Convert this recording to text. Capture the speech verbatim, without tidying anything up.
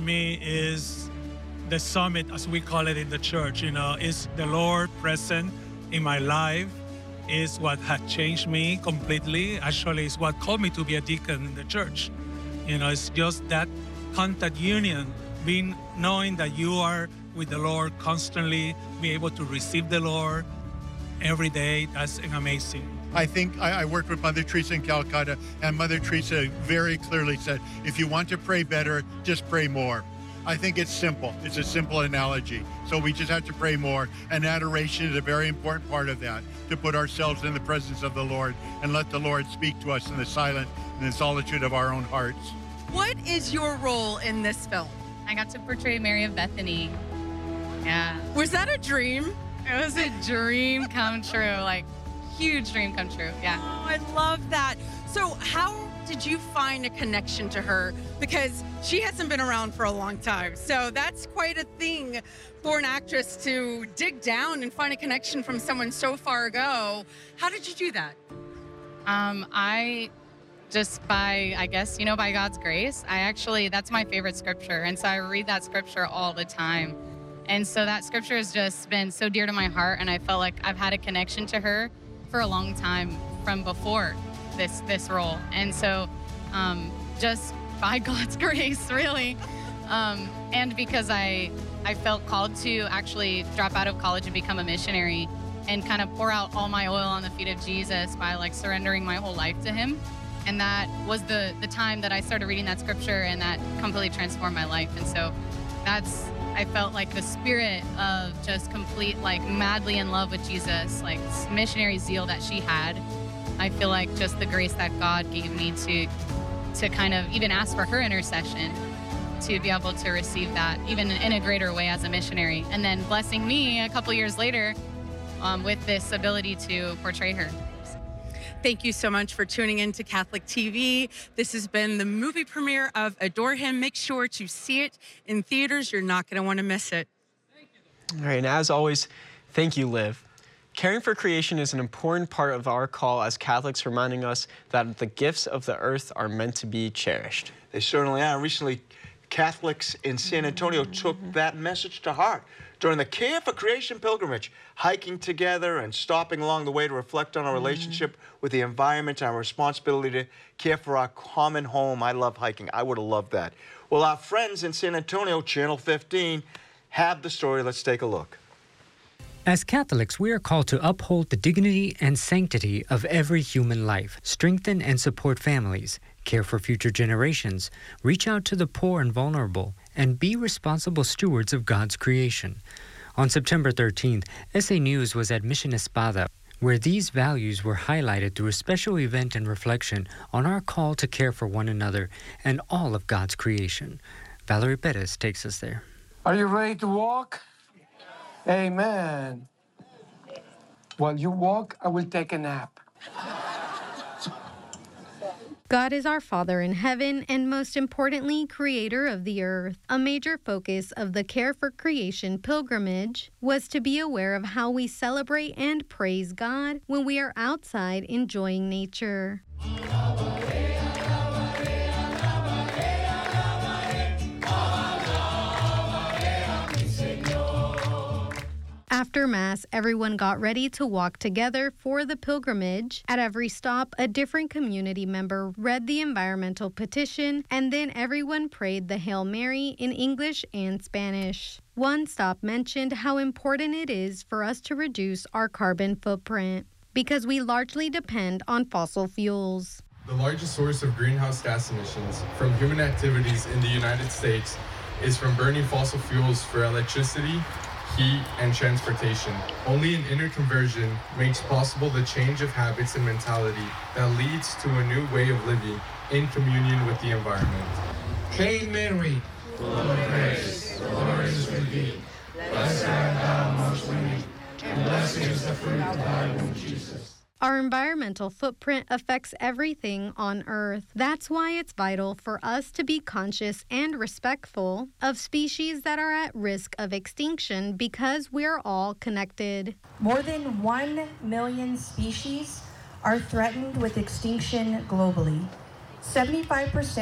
me is the summit, as we call it in the church. You know, is the Lord present in my life, is what had changed me completely. Actually, it's what called me to be a deacon in the church. You know, it's just that contact union, being knowing that you are with the Lord constantly, be able to receive the Lord every day. That's amazing. I think I, I worked with Mother Teresa in Calcutta, and Mother Teresa very clearly said, if you want to pray better, just pray more. I think it's simple. It's a simple analogy. So we just have to pray more, and adoration is a very important part of that, to put ourselves in the presence of the Lord and let the Lord speak to us in the silence and the solitude of our own hearts. What is your role in this film? I got to portray Mary of Bethany. Yeah. Was that a dream? It was a dream come true, like huge dream come true. Yeah. Oh, I love that. So how did you find a connection to her? Because she hasn't been around for a long time. So that's quite a thing for an actress to dig down and find a connection from someone so far ago. How did you do that? Um, I just by, I guess, you know, by God's grace, I actually, that's my favorite scripture. And so I read that scripture all the time. And so that scripture has just been so dear to my heart. And I felt like I've had a connection to her for a long time from before this this role. And so um, just by God's grace, really. Um, and because I, I felt called to actually drop out of college and become a missionary and kind of pour out all my oil on the feet of Jesus by like surrendering my whole life to him. And that was the, the time that I started reading that scripture, and that completely transformed my life. And so that's, I felt like the spirit of just complete, like madly in love with Jesus, like missionary zeal that she had. I feel like just the grace that God gave me to, to kind of even ask for her intercession, to be able to receive that even in a greater way as a missionary. And then blessing me a couple years later um, with this ability to portray her. Thank you so much for tuning in to Catholic T V. This has been the movie premiere of Adore Him. Make sure to see it in theaters. You're not going to want to miss it. All right, and as always, thank you, Liv. Caring for creation is an important part of our call as Catholics, reminding us that the gifts of the earth are meant to be cherished. They certainly are. Recently, Catholics in San Antonio took that message to heart during the Care for Creation pilgrimage, hiking together and stopping along the way to reflect on our relationship with the environment, our responsibility to care for our common home. I love hiking. I would have loved that. Well, our friends in San Antonio, Channel fifteen, have the story. Let's take a look. As Catholics, we are called to uphold the dignity and sanctity of every human life, strengthen and support families, care for future generations, reach out to the poor and vulnerable, and be responsible stewards of God's creation. On September thirteenth, S A News was at Mission Espada, where these values were highlighted through a special event and reflection on our call to care for one another and all of God's creation. Valerie Perez takes us there. Are you ready to walk? Amen. While you walk, I will take a nap. God is our Father in heaven and, most importantly, creator of the earth. A major focus of the Care for Creation pilgrimage was to be aware of how we celebrate and praise God when we are outside enjoying nature. After Mass, everyone got ready to walk together for the pilgrimage. At every stop, a different community member read the environmental petition, and then everyone prayed the Hail Mary in English and Spanish. One stop mentioned how important it is for us to reduce our carbon footprint, because we largely depend on fossil fuels. The largest source of greenhouse gas emissions from human activities in the United States is from burning fossil fuels for electricity, heat, and transportation. Only an inner conversion makes possible the change of habits and mentality that leads to a new way of living in communion with the environment. Hail Mary, full of grace, the Lord is with thee. Blessed art thou amongst women, and blessed is the fruit of thy womb, Jesus. Our environmental footprint affects everything on Earth. That's why it's vital for us to be conscious and respectful of species that are at risk of extinction, because we're all connected. More than one million species are threatened with extinction globally. seventy-five percent